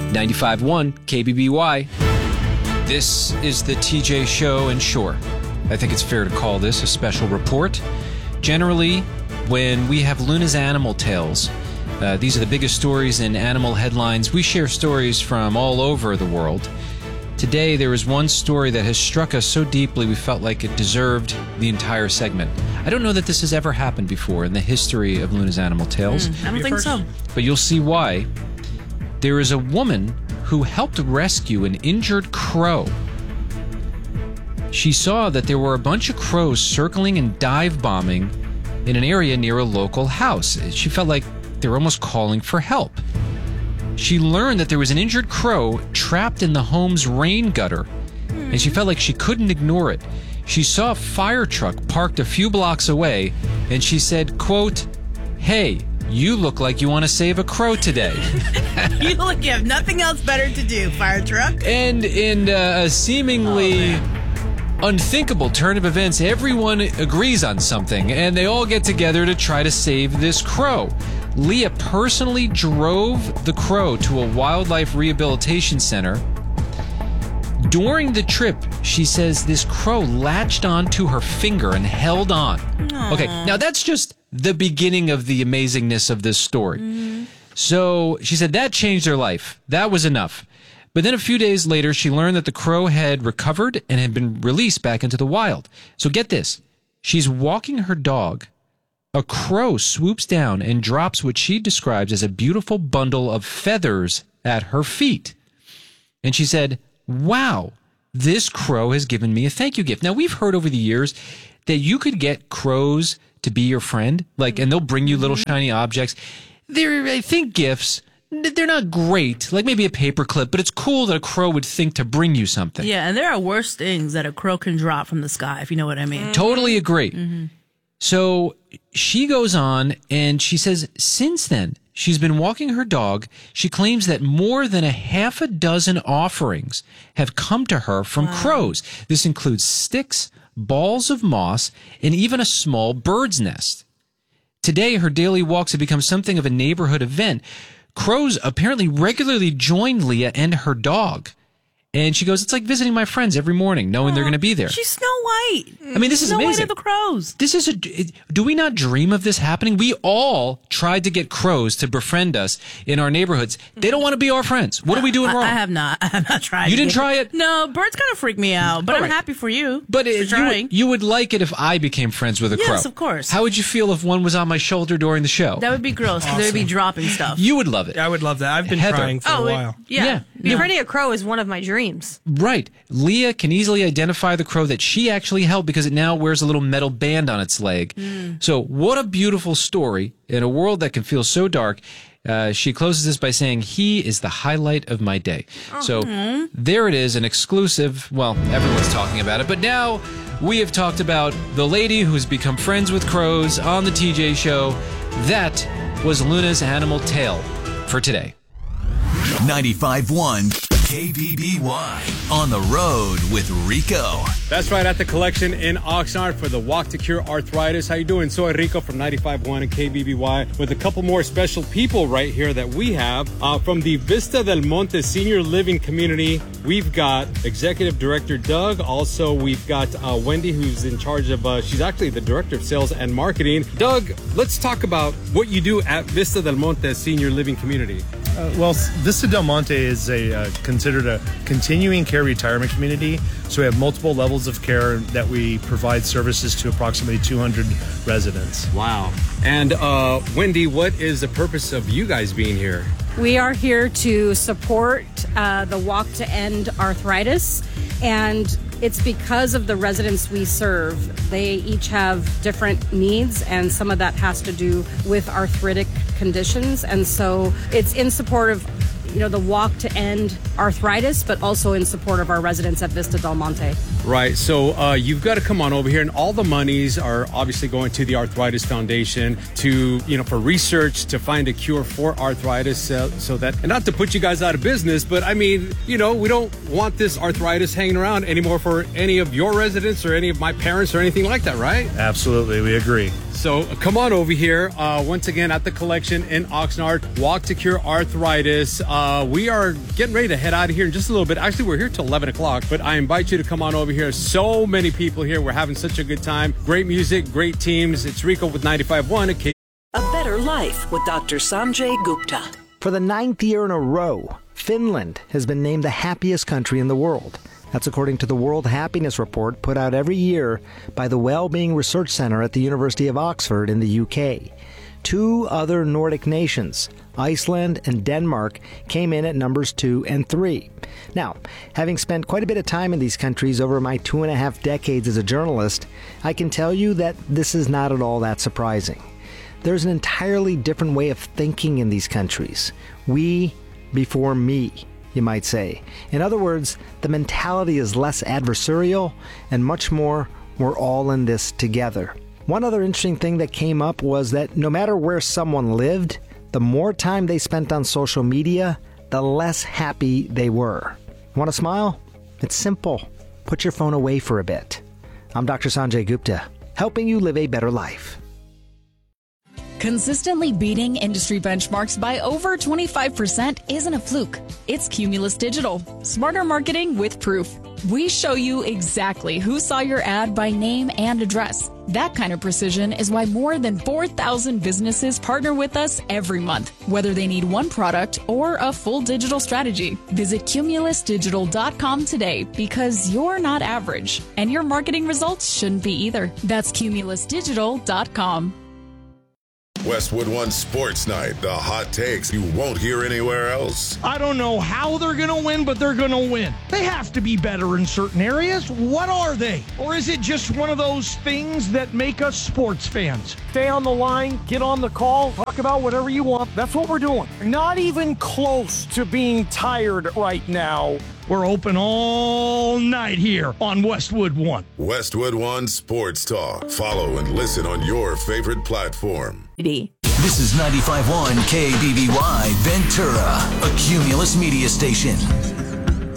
95.1 KBBY. This is the TJ Show, and sure, I think it's fair to call this a special report. Generally, when we have Luna's Animal Tales, these are the biggest stories in animal headlines. We share stories from all over the world. Today, there is one story that has struck us so deeply we felt like it deserved the entire segment. I don't know that this has ever happened before in the history of Luna's Animal Tales. I don't think so. But you'll see why. There is a woman who helped rescue an injured crow. She saw that there were a bunch of crows circling and dive bombing in an area near a local house. She felt like they were almost calling for help. She learned that there was an injured crow trapped in the home's rain gutter, and she felt like she couldn't ignore it. She saw a fire truck parked a few blocks away, and she said, quote, "Hey, you look like you want to save a crow today." You have nothing else better to do, fire truck. And in a seemingly unthinkable turn of events, everyone agrees on something, and they all get together to try to save this crow. Leah personally drove the crow to a wildlife rehabilitation center. During the trip, she says this crow latched onto her finger and held on. Aww. Okay, now that's just the beginning of the amazingness of this story. Mm-hmm. So she said that changed her life. That was enough. But then a few days later, she learned that the crow had recovered and had been released back into the wild. So get this. She's walking her dog. A crow swoops down and drops what she describes as a beautiful bundle of feathers at her feet. And she said, "Wow, this crow has given me a thank you gift." Now, we've heard over the years that you could get crows to be your friend, and they'll bring you little shiny objects. They're, I think, gifts. They're not great, like maybe a paperclip, but it's cool that a crow would think to bring you something. Yeah, and there are worse things that a crow can drop from the sky, if you know what I mean. Totally agree. Mm-hmm. So she goes on, and she says since then, she's been walking her dog. She claims that more than a half a dozen offerings have come to her from crows. This includes sticks, balls of moss, and even a small bird's nest. Today, her daily walks have become something of a neighborhood event. Crows apparently regularly join Leah and her dog. And she goes, "It's like visiting my friends every morning, knowing they're going to be there." She's Snow White. I mean, this is Snow amazing. White of the crows. This is do we not dream of this happening? We all tried to get crows to befriend us in our neighborhoods. They don't want to be our friends. What are we doing wrong? I have not tried. You didn't try it? No, birds kind of freak me out, but I'm happy for you. But you would like it if I became friends with a crow. Yes, of course. How would you feel if one was on my shoulder during the show? That would be gross, because they would be dropping stuff. You would love it. Yeah, I would love that. I've been Heather. trying for a while. Yeah. Befriending a crow is one of my dreams. Right. Leah can easily identify the crow that she actually held because it now wears a little metal band on its leg. So what a beautiful story in a world that can feel so dark. She closes this by saying, "He is the highlight of my day." So there it is, an exclusive. Well, everyone's talking about it. But now we have talked about the lady who's become friends with crows on the TJ Show. That was Luna's Animal Tale for today. 95.1 KBBY. On the road with Rico. That's right, at the collection in Oxnard for the Walk to Cure Arthritis. How you doing? Soy Rico from 95.1 and KBBY with a couple more special people right here that we have. From the Vista del Monte Senior Living Community, we've got Executive Director Doug. Also, we've got Wendy, who's in charge of, she's actually the Director of Sales and Marketing. Doug, let's talk about what you do at Vista del Monte Senior Living Community. Well, Vista del Monte is considered a continuing care retirement community. So we have multiple levels of care that we provide services to approximately 200 residents. Wow. And Wendy, what is the purpose of you guys being here? We are here to support the Walk to End Arthritis, and it's because of the residents we serve. They each have different needs, and some of that has to do with arthritic conditions. And so it's in support of the Walk to End Arthritis, but also in support of our residents at Vista del Monte. Right. So you've got to come on over here, and all the monies are obviously going to the Arthritis Foundation to, for research to find a cure for arthritis, so that, and not to put you guys out of business, but I mean, we don't want this arthritis hanging around anymore for any of your residents or any of my parents or anything like that, right? Absolutely. We agree. So come on over here. Once again, at the collection in Oxnard, Walk to Cure Arthritis. We are getting ready to head out of here in just a little bit. Actually, we're here till 11 o'clock, but I invite you to come on over here. So many people here. We're having such a good time. Great music, great teams. It's Rico with 95.1. A Better Life with Dr. Sanjay Gupta. For the 9th year in a row, Finland has been named the happiest country in the world. That's according to the World Happiness Report put out every year by the Wellbeing Research Centre at the University of Oxford in the UK. 2 other Nordic nations, Iceland and Denmark, came in at numbers 2 and 3. Now, having spent quite a bit of time in these countries over my 2.5 decades as a journalist, I can tell you that this is not at all that surprising. There's an entirely different way of thinking in these countries. We before me, you might say. In other words, the mentality is less adversarial and much more, we're all in this together. One other interesting thing that came up was that no matter where someone lived, the more time they spent on social media, the less happy they were. Want to smile? It's simple. Put your phone away for a bit. I'm Dr. Sanjay Gupta, helping you live a better life. Consistently beating industry benchmarks by over 25% isn't a fluke. It's Cumulus Digital. Smarter marketing with proof. We show you exactly who saw your ad by name and address. That kind of precision is why more than 4,000 businesses partner with us every month, whether they need one product or a full digital strategy. Visit cumulusdigital.com today because you're not average, and your marketing results shouldn't be either. That's cumulusdigital.com. Westwood One Sports Night, the hot takes you won't hear anywhere else. I don't know how they're going to win, but they're going to win. They have to be better in certain areas. What are they? Or is it just one of those things that make us sports fans? Stay on the line, get on the call, talk about whatever you want. That's what we're doing. Not even close to being tired right now. We're open all night here on Westwood One. Westwood One Sports Talk. Follow and listen on your favorite platform. This is 95.1 KBBY Ventura, a Cumulus media station.